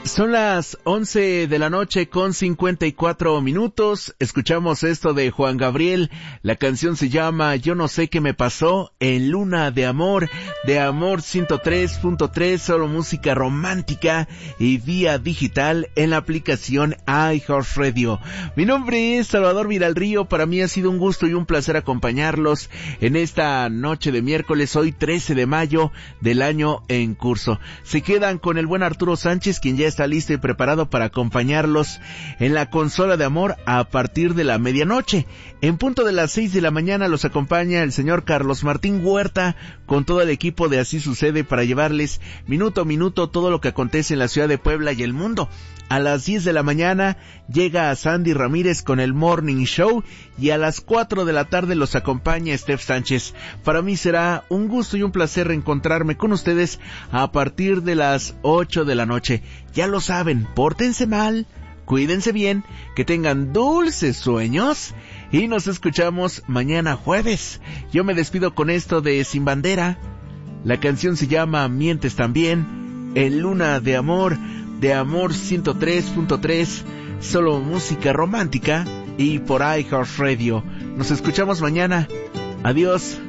Son las 11 de la noche con 54 minutos. Escuchamos esto de Juan Gabriel. La canción se llama Yo no sé qué me pasó, en Luna de Amor 103.3, solo música romántica y vía digital en la aplicación iHeartRadio. Mi nombre es Salvador Viralrío. Para mí ha sido un gusto y un placer acompañarlos en esta noche de miércoles, hoy 13 de mayo del año en curso. Se quedan con el buen Arturo Sánchez, quien ya está listo y preparado para acompañarlos en la consola de amor a partir de la medianoche. En punto de las 6 de la mañana los acompaña el señor Carlos Martín Huerta con todo el equipo de Así Sucede para llevarles minuto a minuto todo lo que acontece en la ciudad de Puebla y el mundo. A las 10 de la mañana llega Sandy Ramírez con el Morning Show y a las 4 de la tarde los acompaña Steph Sánchez. Para mí será un gusto y un placer reencontrarme con ustedes a partir de las 8 de la noche. Ya lo saben, pórtense mal, cuídense bien, que tengan dulces sueños y nos escuchamos mañana jueves. Yo me despido con esto de Sin Bandera. La canción se llama Mientes También, en Luna de Amor 103.3, solo música romántica y por iHeartRadio. Nos escuchamos mañana. Adiós.